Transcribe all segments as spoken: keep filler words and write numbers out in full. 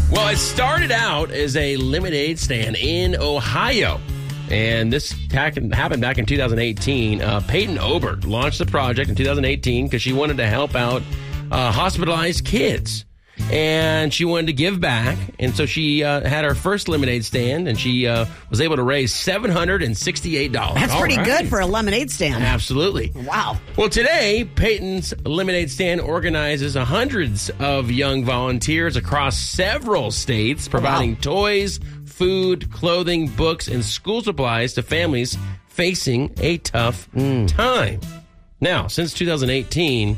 Well, it started out as a lemonade stand in Ohio. And this happened back in two thousand eighteen. Uh, Peyton Obert launched the project in two thousand eighteen because she wanted to help out uh, hospitalized kids. And she wanted to give back. And so she uh, had her first lemonade stand, and she uh, was able to raise seven hundred sixty-eight dollars. That's All pretty right. good for a lemonade stand. Absolutely. Wow. Well, today, Peyton's lemonade stand organizes hundreds of young volunteers across several states, providing wow. toys, food, clothing, books, and school supplies to families facing a tough mm. time. Now, since two thousand eighteen,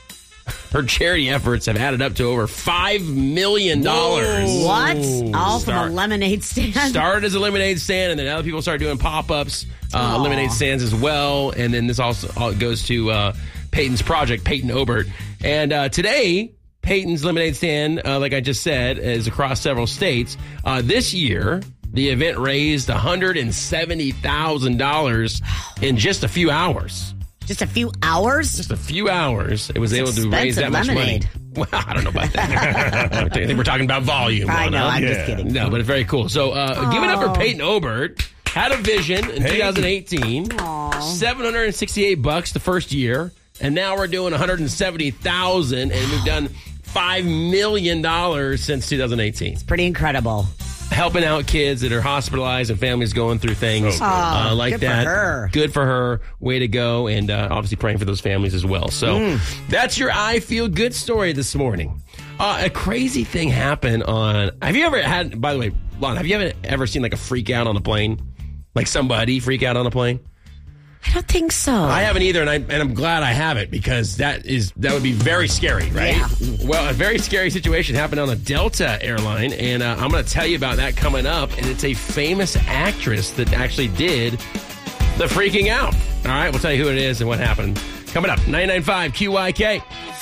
her charity efforts have added up to over five million dollars. What? All Start, from a lemonade stand? Started as a lemonade stand, and then other people started doing pop-ups, uh, lemonade stands as well. And then this also all goes to uh, Peyton's project, Peyton Obert. And uh, today, Peyton's lemonade stand, uh, like I just said, is across several states. Uh, this year, the event raised one hundred seventy thousand dollars in just a few hours. Just a few hours? Just a few hours. It was That's able to raise that much lemonade. money. Well, I don't know about that. I think we're talking about volume. I know, I'm yeah. just kidding. No, but it's very cool. So, uh, give it up for Peyton Obert. Had a vision in Hey. twenty eighteen. Aww. seven hundred sixty-eight bucks the first year. And now we're doing one hundred seventy thousand, and we've done five million dollars since two thousand eighteen. Pretty incredible. Helping out kids that are hospitalized and families going through things So good. uh, like good for that. her. Good for her. Way to go. And uh, obviously praying for those families as well. So Mm. that's your I Feel Good story this morning. Uh, a crazy thing happened on... Have you ever had... By the way, Lon, have you ever, ever seen like a freak out on a plane? Like somebody freak out on a plane? I don't think so. I haven't either, and, I, and I'm glad I haven't, because that is that would be very scary, right? Yeah. Well, a very scary situation happened on a Delta airline, and uh, I'm going to tell you about that coming up. And it's a famous actress that actually did the freaking out. All right, we'll tell you who it is and what happened. Coming up, nine ninety-five Q Y K.